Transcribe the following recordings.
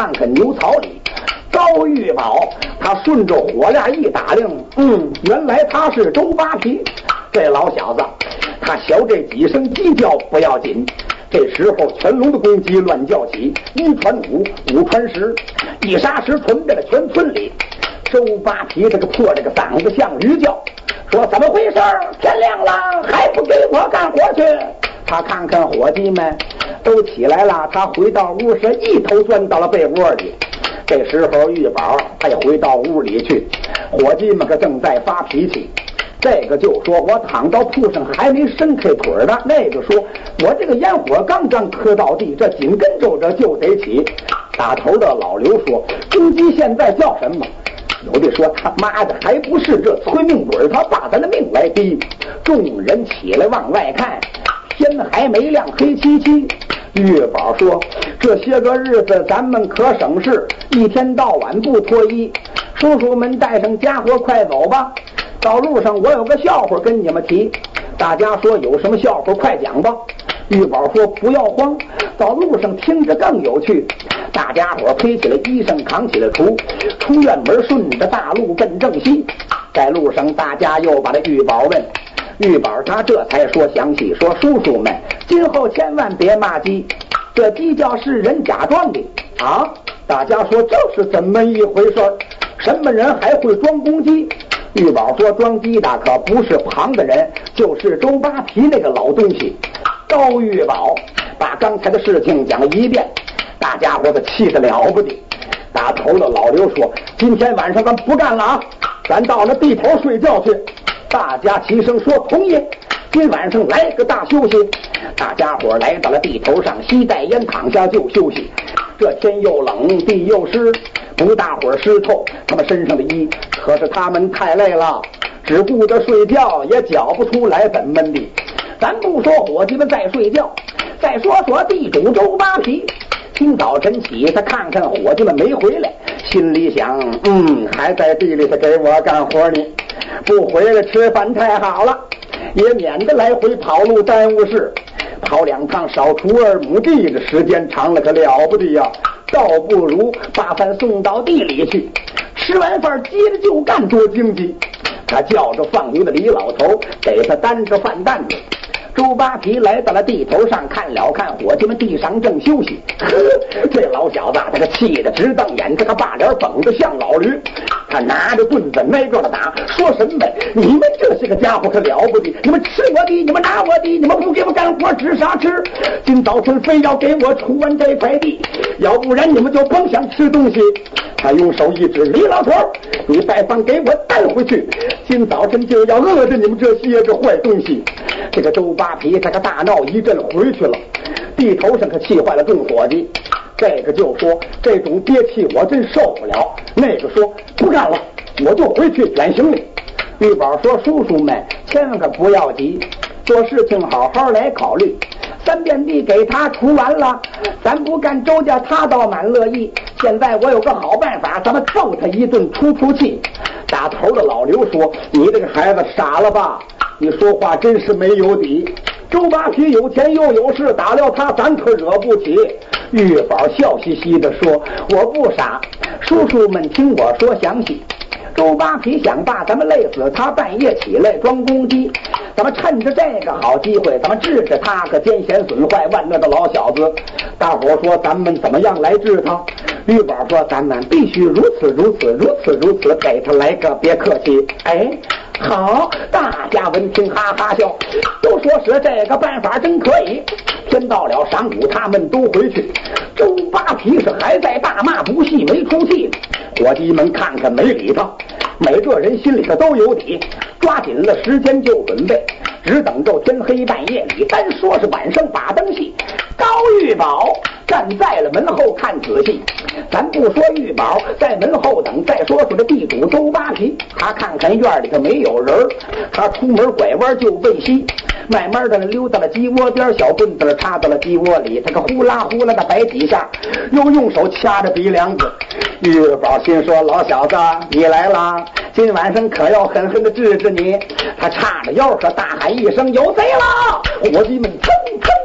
看看牛槽里。高玉宝他顺着火链一打量，原来他是周扒皮。这老小子他小这几声鸡叫不要紧，这时候全龙的公鸡乱叫起，一传五，五传十，一杀十传遍了全村里。周扒皮这个破这个嗓子像驴叫，说怎么回事？天亮了还不给我干活去？他看看伙计们都起来了，他回到屋是一头钻到了被窝里。这时候玉宝他也回到屋里去，伙计们可正在发脾气。这个就说我躺到铺上还没伸开腿呢，那个说我这个烟火刚刚磕到地，这紧跟着这就得起。打头的老刘说公鸡现在叫什么？有的说他妈的还不是这催命鬼他把咱的命来逼。众人起来往外看，天还没亮，黑漆漆。玉宝说这些个日子咱们可省事，一天到晚不脱衣。叔叔们带上家伙快走吧，到路上我有个笑话跟你们提。大家说有什么笑话快讲吧。玉宝说不要慌，到路上听着更有趣。大家伙披起了衣裳，扛起了锄，出院门顺着大路奔正西。在路上大家又把这玉宝问，玉宝他这才说详细，说叔叔们今后千万别骂鸡，这鸡叫是人假装的啊。大家说这是怎么一回事？什么人还会装公鸡？玉宝说装鸡的可不是旁的人，就是周扒皮那个老东西。高玉宝把刚才的事情讲一遍，大家伙子气得了不得。打头的老刘说今天晚上咱不干了啊，咱到了地头睡觉去。大家齐声说同意，今晚上来个大休息。大家伙来到了地头上，吸带烟躺下就休息。这天又冷地又湿，不大会儿湿透他们身上的衣，可是他们太累了，只顾着睡觉也搅不出来怎么的。咱不说伙计们在睡觉，再说说地主周扒皮。今早晨起他看看伙计们没回来，心里想还在地里头给我干活呢，不回来吃饭太好了，也免得来回跑路耽误事。跑2趟少除2亩地的时间长了可了不得呀，倒不如把饭送到地里去，吃完饭接着就干多经济。他叫着放牛的李老头给他担着饭担子。周扒皮来到了地头上，看了看伙计们地上正休息，这老小子他个气得直瞪眼，这个把脸绷得像老驴。他拿着棍子挨个的打，说什么你们这些个家伙可了不得，你们吃我的，你们拿我的，你们不给我干活指啥吃？今早晨非要给我除完这块地，要不然你们就甭想吃东西。他用手一指李老头，你把饭给我带回去，今早晨就要饿着你们这些个坏东西。这个周扒皮他个大闹一阵回去了，地头上可气坏了众伙计。这个就说这种憋气我真受不了，那个说不干了，我就回去卷行李。玉宝说叔叔们千万可不要急，做事情好好来考虑。3遍地给他除完了，咱不干周家他倒蛮乐意。现在我有个好办法，咱们揍他一顿出气。打头的老刘说你这个孩子傻了吧，你说话真是没有底。周扒皮有钱又有势，打了他咱可惹不起。玉宝笑嘻嘻地说我不傻，叔叔们听我说详细。周扒皮想把咱们累死，他半夜起来装公鸡，咱们趁着这个好机会，咱们治治他个奸险损坏万恶的老小子。大伙说咱们怎么样来治他？玉宝说咱们必须如此给他来个别客气。好，大家闻听哈哈笑，都说是这个办法真可以。天到了晌午他们都回去，周扒皮是还在大骂不戏没出气。伙计们看看没理他，每个人心里头都有底，抓紧了时间就准备，只等着天黑半夜里，单说是晚上把灯戏。高玉宝站在了门后看仔细，咱不说玉宝在门后等，再说说这地主周扒皮，他看看院里头没有人，他出门拐弯就奔西，慢慢的溜到了鸡窝边，小棍子插到了鸡窝里，他个呼啦呼啦的摆几下，又用手掐着鼻梁子。玉宝心说老小子你来了，今晚上可要狠狠的治治你。他叉着腰说大喊一声有贼了，伙计们噌噌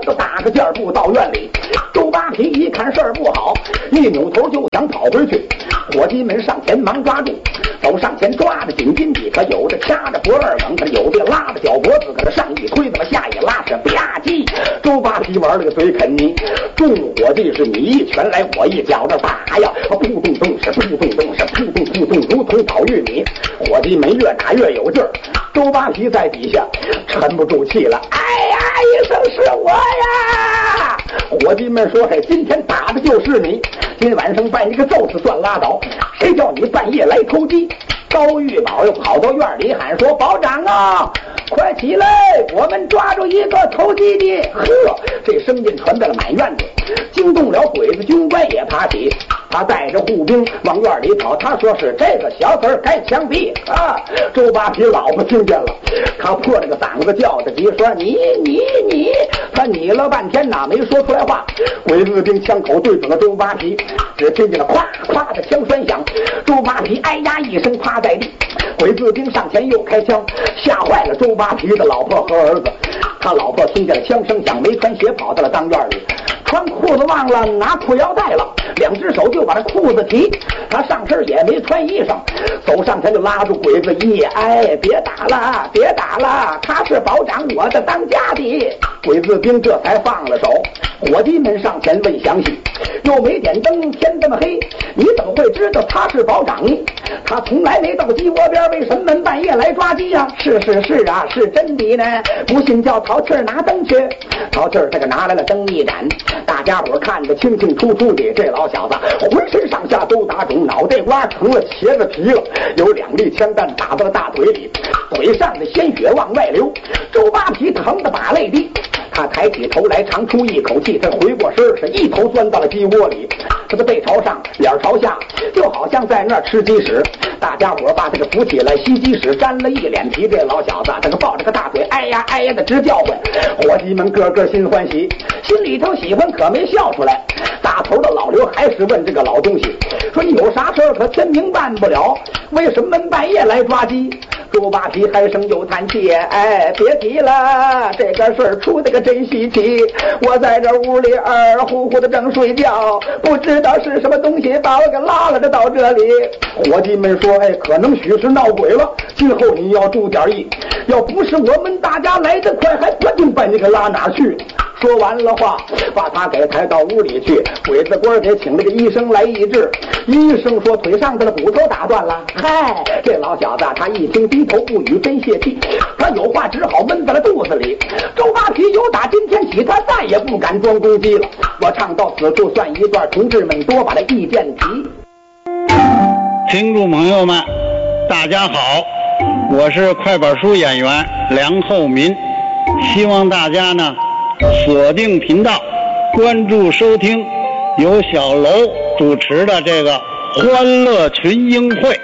就打个箭步到院里。周扒皮一看事儿不好，一扭头就想跑回去。伙计们上前忙抓住，走上前抓着紧筋的，可有的掐着脖儿梗，可有的拉着脚脖子，可上一推子下一拉是吧唧。周扒皮玩了个嘴啃泥，众伙计是你一拳来我一脚的打呀，扑咚咚是扑咚咚是扑咚扑咚，如同捣玉米。伙计们越打越有劲儿，周扒皮在底下沉不住气了，哎呀一声是我呀！伙计们说：“嘿，今天打的就是你！今晚上把你个揍死算拉倒！谁叫你半夜来偷鸡？”高玉宝又跑到院里喊说：“保长啊，快起来！我们抓住一个偷鸡的！”呵，这声音传到了满院子，惊动了鬼子军官也爬起。他带着护兵往院里跑，他说是这个小子儿该枪毙啊！周扒皮老婆听见了，他破了个嗓子叫着急说：“你！”他你了半天哪没说出来话。鬼子兵枪口对准了周扒皮，只听见了咵咵的枪栓响，周扒皮哎呀一声趴在地。鬼子兵上前又开枪，吓坏了周扒皮的老婆和儿子。他老婆听见了枪声响，没穿鞋跑到了当院里，穿裤子忘了拿裤腰带了，两只手就把这裤子提，他上身也没穿衣裳，走上前就拉住鬼子一哎，别打了，别打了，他是保长我的当家的。鬼子兵这才放了手。伙计们上前问详细，又没点灯，天这么黑，你怎么会知道他是保长？他从来没到鸡窝边，为什么半夜来抓鸡呀？是啊，是真的呢。不信叫淘气儿拿灯去。淘气儿这个拿来了灯一盏，大家伙看得清清楚楚的，这老小子浑身上下都打肿，脑袋瓜成了茄子皮了，有2粒枪弹打到了大腿里，腿上的鲜血往外流。周扒皮疼得把泪滴，他抬起头来长出一口气，他回过身是一头钻到了鸡窝里，他的背朝上，脸朝下，就好像在那儿吃鸡屎。大家伙把这个扶起来，吸鸡屎沾了一脸皮。这老小子这个抱着个大腿，哎呀哎呀的直叫唤。伙计们个个心欢喜，心里头喜欢可没笑出来。大头的老刘还是问这个老东西说：“你有啥事儿可天明办不了，为什么半夜来抓鸡？”周扒皮还声又叹气，哎，别提了，这个事儿出的个真稀奇。我在这屋里二呼呼的正睡觉，不知道是什么东西把我给拉了到这里。伙计们说：“哎，可能许是闹鬼了，今后你要注点意，要不是我们大家来得快，还不定把你给拉哪去。”说完了话，把他给抬到屋里去。鬼子官给请了个医生来医治。医生说腿上的骨头打断了。嗨，这老小子他一听低头不语，真泄气。他有话只好闷在了肚子里。周扒皮由打今天起，他再也不敢装公鸡了。我唱到此处算一段，同志们多把这意见提。 听众朋友们，大家好，我是快板书演员梁厚民，希望大家呢锁定频道，关注收听由小楼主持的这个欢乐群英会。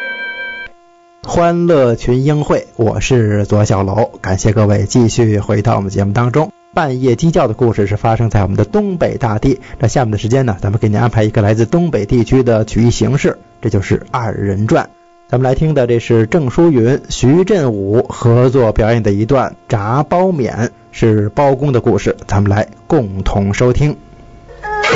欢乐群英会，我是左小楼，感谢各位继续回到我们节目当中。半夜鸡叫的故事是发生在我们的东北大地。那下面的时间呢，咱们给您安排一个来自东北地区的曲艺形式，这就是二人转。咱们来听的这是郑淑云、徐振武合作表演的一段炸包面，是包公的故事，咱们来共同收听。